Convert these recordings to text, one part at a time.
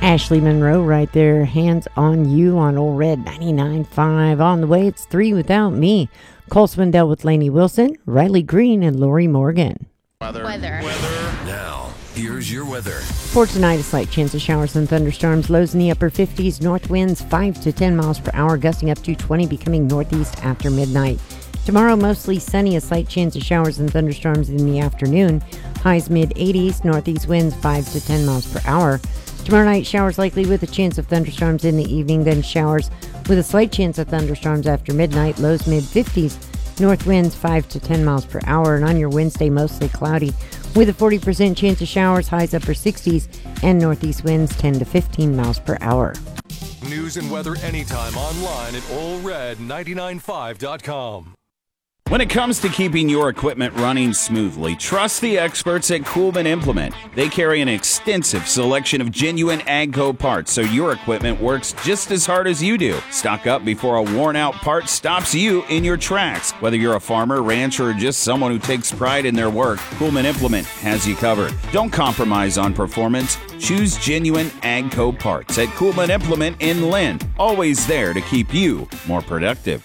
Ashley Monroe right there, Hands on You on Old Red 99.5. On the way, it's 3 Without Me. Cole Swindell with Lainey Wilson, Riley Green, and Lori Morgan. Weather. Now, here's your weather. For tonight, a slight chance of showers and thunderstorms. Lows in the upper 50s. North winds 5 to 10 miles per hour, gusting up to 20, becoming northeast after midnight. Tomorrow, mostly sunny. A slight chance of showers and thunderstorms in the afternoon. Highs mid-80s. Northeast winds 5 to 10 miles per hour. Tomorrow night, showers likely with a chance of thunderstorms in the evening, then showers with a slight chance of thunderstorms after midnight. Lows mid-50s, north winds 5 to 10 miles per hour. And on your Wednesday, mostly cloudy with a 40% chance of showers, highs upper 60s, and northeast winds 10 to 15 miles per hour. News and weather anytime online at allred995.com. When it comes to keeping your equipment running smoothly, trust the experts at Kuhlman Implement. They carry an extensive selection of genuine AGCO parts, so your equipment works just as hard as you do. Stock up before a worn-out part stops you in your tracks. Whether you're a farmer, rancher, or just someone who takes pride in their work, Kuhlman Implement has you covered. Don't compromise on performance. Choose genuine AGCO parts at Kuhlman Implement in Lynn. Always there to keep you more productive.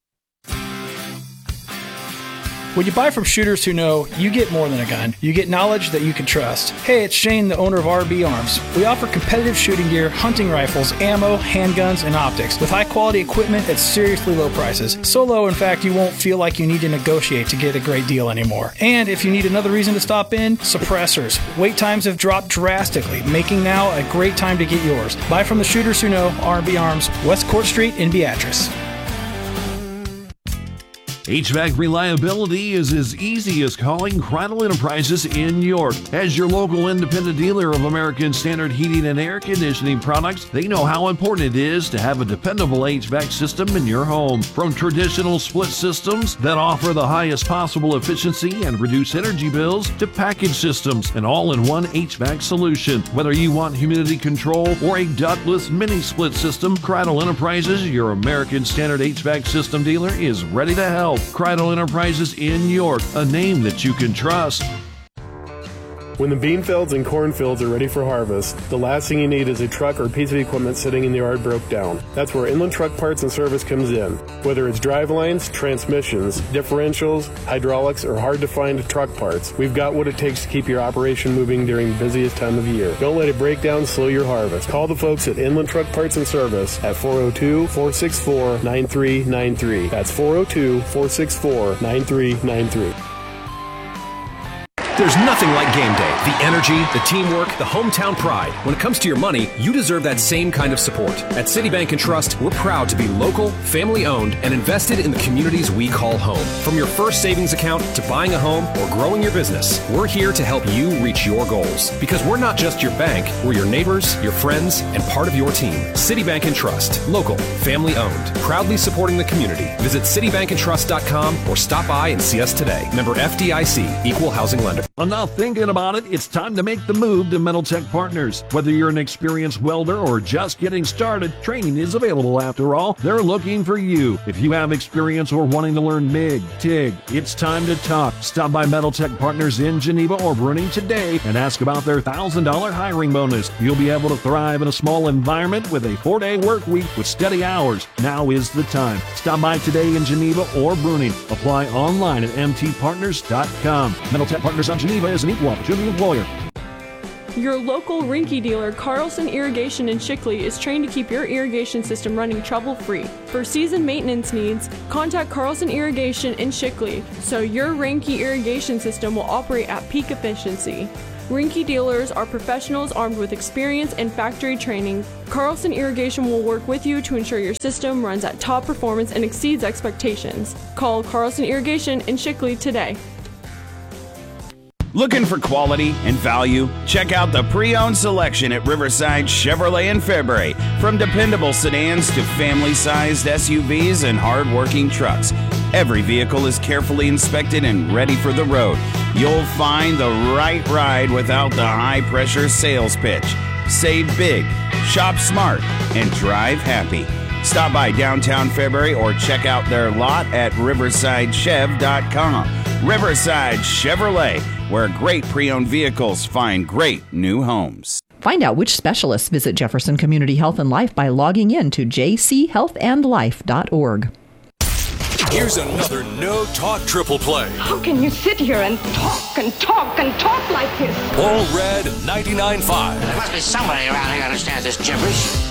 When you buy from shooters who know, you get more than a gun. You get knowledge that you can trust. Hey, it's Shane, the owner of RB Arms. We offer competitive shooting gear, hunting rifles, ammo, handguns, and optics with high-quality equipment at seriously low prices. So low, in fact, you won't feel like you need to negotiate to get a great deal anymore. And if you need another reason to stop in, suppressors. Wait times have dropped drastically, making now a great time to get yours. Buy from the shooters who know, RB Arms, West Court Street in Beatrice. HVAC reliability is as easy as calling Cradle Enterprises in York. As your local independent dealer of American Standard heating and air conditioning products, they know how important it is to have a dependable HVAC system in your home. From traditional split systems that offer the highest possible efficiency and reduce energy bills to package systems, an all-in-one HVAC solution. Whether you want humidity control or a ductless mini split system, Cradle Enterprises, your American Standard HVAC system dealer, is ready to help. Cradle Enterprises in York, a name that you can trust. When the bean fields and cornfields are ready for harvest, the last thing you need is a truck or piece of equipment sitting in the yard broke down. That's where Inland Truck Parts and Service comes in. Whether it's drive lines, transmissions, differentials, hydraulics, or hard-to-find truck parts, we've got what it takes to keep your operation moving during the busiest time of year. Don't let it break down, slow your harvest. Call the folks at Inland Truck Parts and Service at 402-464-9393. That's 402-464-9393. There's nothing like game day. The energy, the teamwork, the hometown pride. When it comes to your money, you deserve that same kind of support. At Citibank and Trust, we're proud to be local, family-owned, and invested in the communities we call home. From your first savings account to buying a home or growing your business, we're here to help you reach your goals. Because we're not just your bank, we're your neighbors, your friends, and part of your team. Citibank and Trust, local, family-owned, proudly supporting the community. Visit citibankandtrust.com or stop by and see us today. Member FDIC, Equal Housing Lender. Well, now thinking about it, it's time to make the move to Metal Tech Partners. Whether you're an experienced welder or just getting started, training is available after all. They're looking for you. If you have experience or wanting to learn MIG, TIG, it's time to talk. Stop by Metal Tech Partners in Geneva or Bruning today and ask about their $1,000 hiring bonus. You'll be able to thrive in a small environment with a 4-day work week with steady hours. Now is the time. Stop by today in Geneva or Bruning. Apply online at mtpartners.com. Metal Tech Partners on Geneva is an equal opportunity employer. Your local Rinky dealer, Carlson Irrigation in Shickley, is trained to keep your irrigation system running trouble-free. For season maintenance needs, contact Carlson Irrigation in Shickley so your Rinky irrigation system will operate at peak efficiency. Rinky dealers are professionals armed with experience and factory training. Carlson Irrigation will work with you to ensure your system runs at top performance and exceeds expectations. Call Carlson Irrigation in Shickley today. Looking for quality and value? Check out the pre-owned selection at Riverside Chevrolet in Fairbury. From dependable sedans to family-sized SUVs and hard-working trucks, every vehicle is carefully inspected and ready for the road. You'll find the right ride without the high-pressure sales pitch. Save big, shop smart, and drive happy. Stop by downtown Fairbury or check out their lot at riversidechev.com. Riverside Chevrolet, where great pre-owned vehicles find great new homes. Find out which specialists visit Jefferson Community Health and Life by logging in to jchealthandlife.org. Here's another No Talk Triple Play. How can you sit here and talk and talk and talk like this? All Red 99.5. There must be somebody around here who understands this gibberish.